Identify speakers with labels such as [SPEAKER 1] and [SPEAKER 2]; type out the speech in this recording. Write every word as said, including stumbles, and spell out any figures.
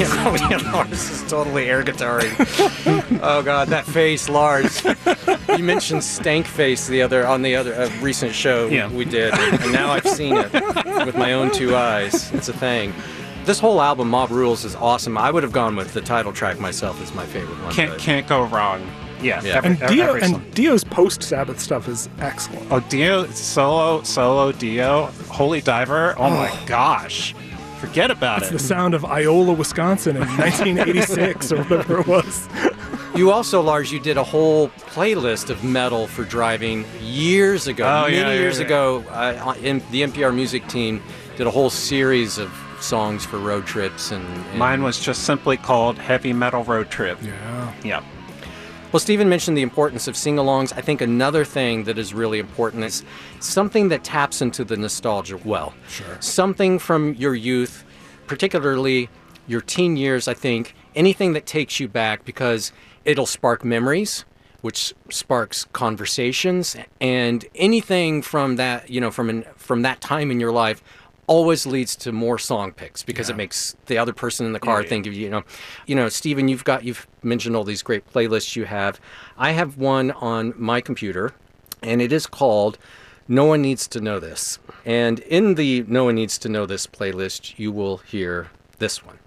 [SPEAKER 1] oh, yeah, Lars is totally air guitaring. Oh God, that face, Lars. You mentioned Stank Face the other on the other uh, recent show
[SPEAKER 2] Yeah.
[SPEAKER 1] we did, and, and now I've seen it with my own two eyes. It's a thing. This whole album, Mob Rules, is awesome. I would have gone with the title track myself as my favorite one.
[SPEAKER 2] Can't
[SPEAKER 1] but-
[SPEAKER 2] can't go wrong. Yeah,
[SPEAKER 1] Yeah.
[SPEAKER 2] every-
[SPEAKER 3] And Dio
[SPEAKER 2] every song.
[SPEAKER 3] and Dio's post Sabbath stuff is excellent.
[SPEAKER 2] Oh, Dio, solo, solo, Dio, Holy Diver. Oh, my gosh. Forget about
[SPEAKER 3] It's
[SPEAKER 2] it.
[SPEAKER 3] the sound of Iola, Wisconsin in nineteen eighty-six or whatever it was.
[SPEAKER 1] You also, Lars, you did a whole playlist of metal for driving years ago.
[SPEAKER 2] Oh,
[SPEAKER 1] Many
[SPEAKER 2] yeah, yeah,
[SPEAKER 1] years
[SPEAKER 2] yeah.
[SPEAKER 1] ago, uh, in, the N P R music team did a whole series of songs for road trips. and, and
[SPEAKER 2] Mine was just simply called Heavy Metal Road Trip.
[SPEAKER 3] Yeah.
[SPEAKER 2] Yeah.
[SPEAKER 1] Well, Stephen mentioned the importance of sing-alongs. I think another thing that is really important is something that taps into the nostalgia well.
[SPEAKER 3] Sure.
[SPEAKER 1] Something from your youth, particularly your teen years, I think. Anything that takes you back, because it'll spark memories, which sparks conversations, and anything from that, you know, from an, from that time in your life always leads to more song picks, because
[SPEAKER 3] Yeah.
[SPEAKER 1] it makes the other person in the car
[SPEAKER 2] Yeah, yeah.
[SPEAKER 1] think of you, you know. You know, Stephen, you've got you've mentioned all these great playlists you have. I have one on my computer, and it is called No One Needs to Know This. And in the No One Needs to Know This playlist, you will hear this one.